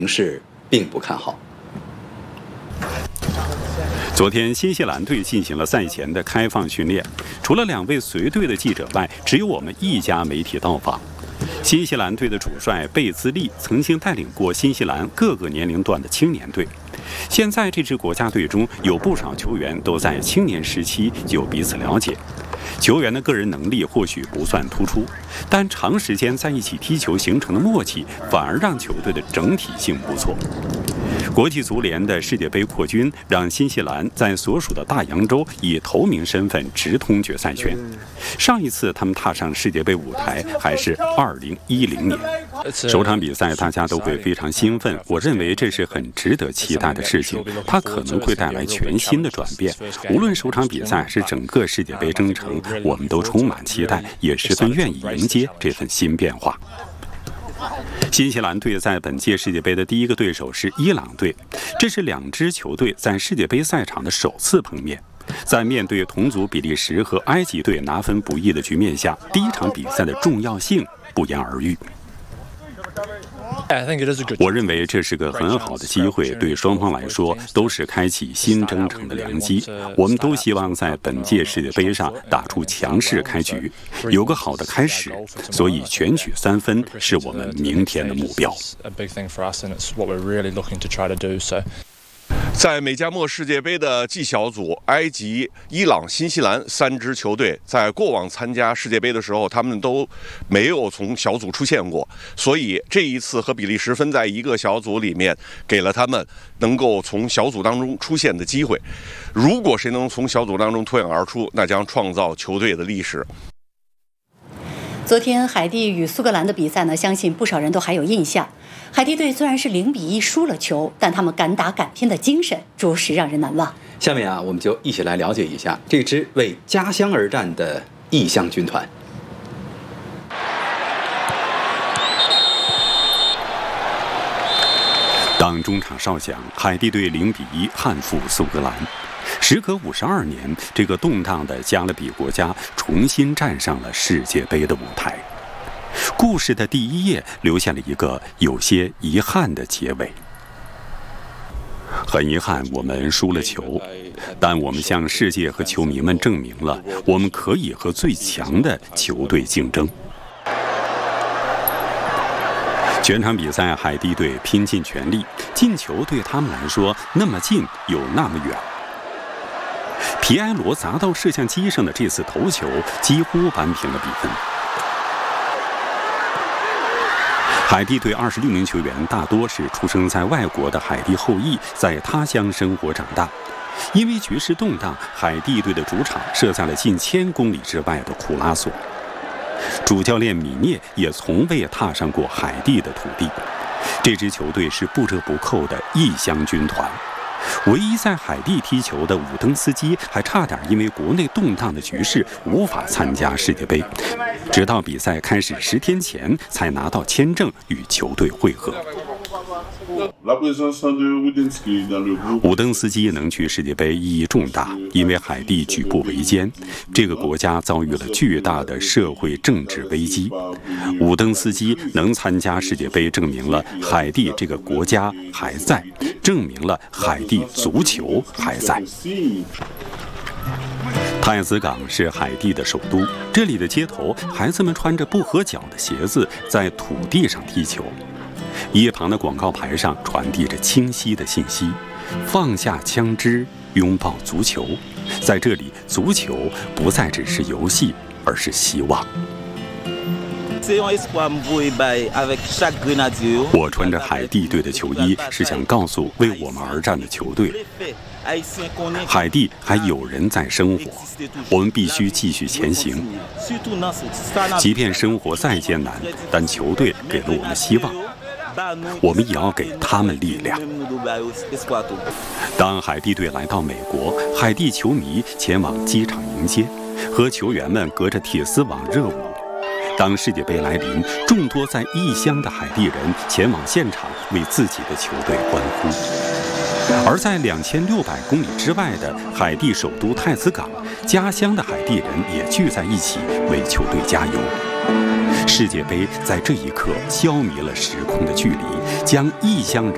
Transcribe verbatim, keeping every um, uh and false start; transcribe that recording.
形势并不看好。 昨天，新西兰队进行了赛前的开放训练，除了两位随队的记者外，只有我们一家媒体到访。新西兰队的主帅贝兹利曾经带领过新西兰各个年龄段的青年队，现在这支国家队中有不少球员都在青年时期就彼此了解。球员的个人能力或许不算突出，但长时间在一起踢球形成的默契，反而让球队的整体性不错。国际足联的世界杯扩军让新西兰在所属的大洋洲以头名身份直通决赛圈。上一次他们踏上世界杯舞台还是二零一零年。首场比赛大家都会非常兴奋，我认为这是很值得期待的事情，它可能会带来全新的转变。无论首场比赛还是整个世界杯征程，我们都充满期待，也十分愿意迎接这份新变化。新西兰队在本届世界杯的第一个对手是伊朗队，这是两支球队在世界杯赛场的首次碰面。在面对同组比利时和埃及队拿分不易的局面下，第一场比赛的重要性不言而喻。我认为这是个很好的机会，对双方来说都是开启新征程的良机。我们都希望在本届世界杯上打出强势开局，有个好的开始，所以全取三分是我们明天的目标。 在美加墨世界杯的 G 小组，埃及、伊朗、新西兰三支球队在过往参加世界杯的时候，他们都没有从小组出现过，所以这一次和比利时分在一个小组里面，给了他们能够从小组当中出现的机会。如果谁能从小组当中脱颖而出，那将创造球队的历史。 昨天海地与苏格兰的比赛呢，相信不少人都还有印象。海地队虽然是零比一输了球，但他们敢打敢拼的精神着实让人难忘。 下面啊，我们就一起来了解一下这支为家乡而战的异乡军团。 当中场哨响，海地队零比一憾负苏格兰。时隔五十二年，这个动荡的加勒比国家重新站上了世界杯的舞台。故事的第一页留下了一个有些遗憾的结尾。很遗憾，我们输了球，但我们向世界和球迷们证明了，我们可以和最强的球队竞争。全场比赛，海地队拼尽全力，进球对他们来说那么近又那么远。皮埃罗砸到摄像机上的这次头球几乎扳平了比分。海地队二十六名球员大多是出生在外国的海地后裔，在他乡生活长大。因为局势动荡，海地队的主场设在了近千公里之外的库拉索。主教练米涅也从未踏上过海地的土地。这支球队是不折不扣的异乡军团。唯一在海地踢球的伍登斯基还差点因为国内动荡的局势无法参加世界杯，直到比赛开始十天前才拿到签证与球队会合。伍登斯基能去世界杯意义重大，因为海地举步维艰，这个国家遭遇了巨大的社会政治危机。伍登斯基能参加世界杯，证明了海地这个国家还在，证明了海地足球还在。太子港是海地的首都，这里的街头，孩子们穿着不合脚的鞋子在土地上踢球。一旁的广告牌上传递着清晰的信息：放下枪支，拥抱足球。在这里，足球不再只是游戏，而是希望。我穿着海地队的球衣，是想告诉为我们而战的球队，海地还有人在生活，我们必须继续前行。即便生活再艰难，但球队给了我们希望，我们也要给他们力量。当海地队来到美国，海地球迷前往机场迎接，和球员们隔着铁丝网热舞。当世界杯来临，众多在异乡的海地人前往现场为自己的球队欢呼。而在两千六百公里之外的海地首都太子港，家乡的海地人也聚在一起为球队加油。世界杯在这一刻消弭了时空的距离，将异乡人